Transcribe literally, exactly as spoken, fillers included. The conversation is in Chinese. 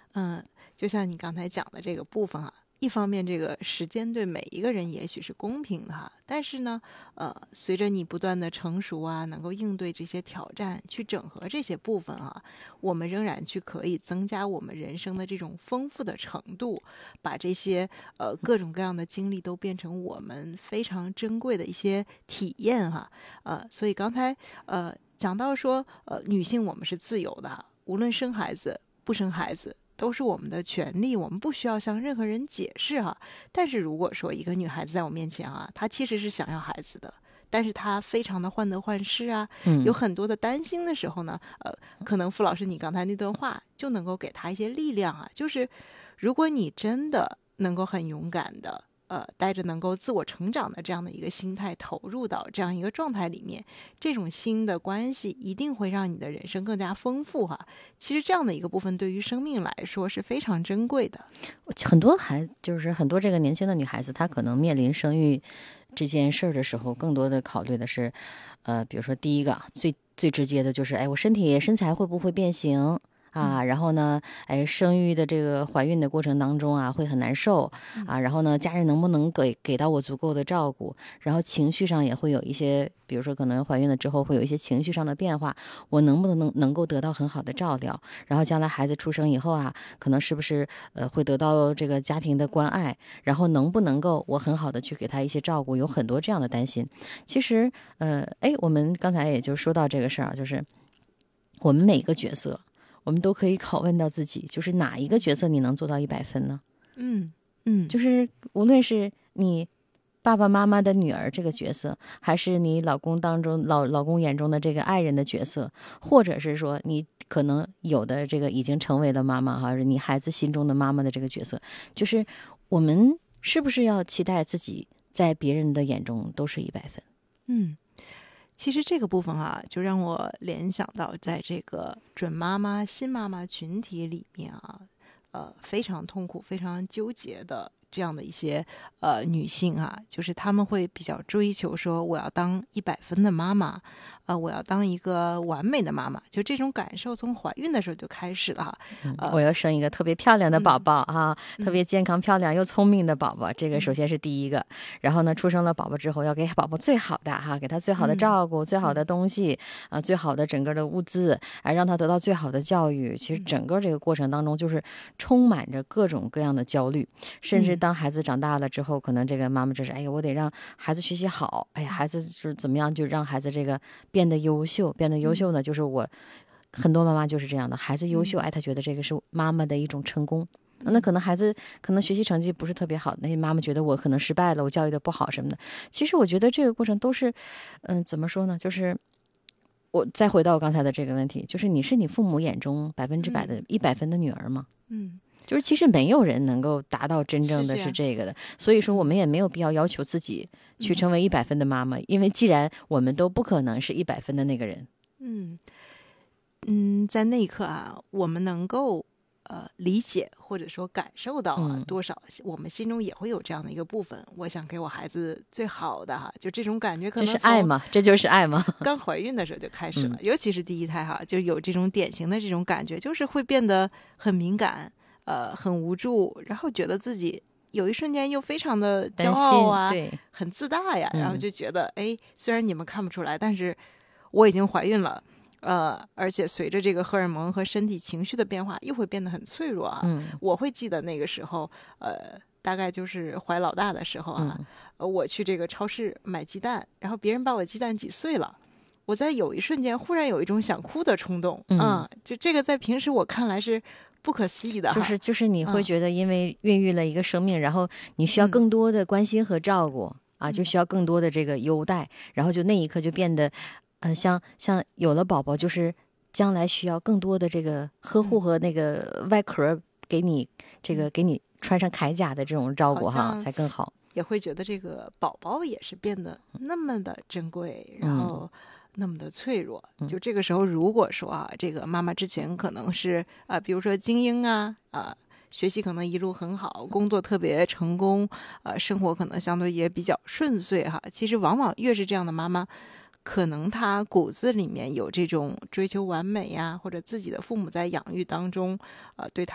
嗯，就像你刚才讲的这个部分啊，一方面这个时间对每一个人也许是公平的哈，但是呢，呃，随着你不断的成熟啊，能够应对这些挑战，去整合这些部分啊，我们仍然去可以增加我们人生的这种丰富的程度，把这些呃各种各样的经历都变成我们非常珍贵的一些体验哈，呃，所以刚才呃讲到说，呃，女性我们是自由的，无论生孩子不生孩子。都是我们的权利，我们不需要向任何人解释哈。但是如果说一个女孩子在我面前啊，她其实是想要孩子的，但是她非常的患得患失啊， 嗯有很多的担心的时候呢，呃，可能傅老师你刚才那段话就能够给她一些力量啊，就是如果你真的能够很勇敢的。呃，带着能够自我成长的这样的一个心态投入到这样一个状态里面，这种新的关系一定会让你的人生更加丰富哈。其实这样的一个部分对于生命来说是非常珍贵的。 很多孩就是很多这个年轻的女孩子，她可能面临生育这件事儿的时候，更多的考虑的是，呃，比如说第一个最最直接的就是，哎，我身体身材会不会变形？啊，然后呢，哎，生育的这个怀孕的过程当中啊，会很难受啊，然后呢，家人能不能给给到我足够的照顾？然后情绪上也会有一些，比如说可能怀孕了之后会有一些情绪上的变化，我能不能能能够得到很好的照料？然后将来孩子出生以后啊，可能是不是呃会得到这个家庭的关爱？然后能不能够我很好的去给他一些照顾？有很多这样的担心。其实，呃，哎，我们刚才也就说到这个事儿啊，就是我们每个角色。我们都可以拷问到自己，就是哪一个角色你能做到一百分呢？ 嗯嗯， 就是无论是你爸爸妈妈的女儿这个角色，还是你老公当中老老公眼中的这个爱人的角色，或者是说你可能有的这个已经成为了妈妈哈，你孩子心中的妈妈的这个角色，就是我们是不是要期待自己在别人的眼中都是一百分？ 嗯。其实这个部分啊，就让我联想到，在这个准妈妈、新妈妈群体里面啊，呃，非常痛苦、非常纠结的这样的一些呃女性啊，就是她们会比较追求说，我要当一百分的妈妈，呃，我要当一个完美的妈妈，就这种感受从怀孕的时候就开始了哈。 呃、我要生一个特别漂亮的宝宝、嗯、啊，特别健康、漂亮又聪明的宝宝，这个首先是第一个。然后呢，出生了宝宝之后，要给宝宝最好的哈，给他最好的照顾、嗯、最好的东西啊、呃，最好的整个的物资，哎，让他得到最好的教育。其实整个这个过程当中，就是充满着各种各样的焦虑，甚至当孩子长大了之后，可能这个妈妈就是哎呀，我得让孩子学习好，哎呀，孩子就是怎么样，就让孩子这个变得优秀，变得优秀呢，就是我。很多妈妈就是这样的，孩子优秀，哎，她觉得这个是妈妈的一种成功。那可能孩子可能学习成绩不是特别好，那些妈妈觉得我可能失败了，我教育的不好什么的。其实我觉得这个过程都是，嗯，怎么说呢？就是我再回到我刚才的这个问题，就是你是你父母眼中百分之百的一百分的女儿吗？ 嗯， 就是其实没有人能够达到真正的是这个的，所以说我们也没有必要要求自己去成为一百分的妈妈，因为既然我们都不可能是一百分的那个人。 嗯。嗯，在那一刻啊，我们能够呃理解或者说感受到啊，多少、嗯、我们心中也会有这样的一个部分，我想给我孩子最好的哈，就这种感觉可能这是爱吗？这就是爱吗？ 刚怀孕的时候就开始了、嗯，尤其是第一胎哈，就有这种典型的这种感觉，就是会变得很敏感，呃，很无助，然后觉得自己有一瞬间又非常的骄傲啊， 对， 很自大呀， 嗯、 然后就觉得哎，虽然你们看不出来，但是我已经怀孕了。呃，而且随着这个荷尔蒙和身体情绪的变化，又会变得很脆弱啊。 嗯， 我会记得那个时候，呃，大概就是怀老大的时候啊， 嗯、 呃，我去这个超市买鸡蛋，然后别人把我鸡蛋挤碎了，我在有一瞬间忽然有一种想哭的冲动， 嗯， 嗯就这个在平时我看来是不可思议的， 就是就是你会觉得，因为孕育了一个生命，嗯、然后你需要更多的关心和照顾、嗯、啊，就需要更多的这个优待，然后就那一刻就变得。呃，像像有了宝宝，就是将来需要更多的这个呵护和那个外壳给你这个给你穿上铠甲的这种照顾哈，才更好。 也会觉得这个宝宝也是变得那么的珍贵，然后那么的脆弱。 嗯、 就这个时候，如果说啊，这个妈妈之前可能是啊、呃，比如说精英啊啊、呃，学习可能一路很好，工作特别成功，呃，生活可能相对也比较顺遂哈。其实往往越是这样的妈妈。可能他骨子里面有这种追求完美呀，或者自己的父母在养育当中，呃，对他。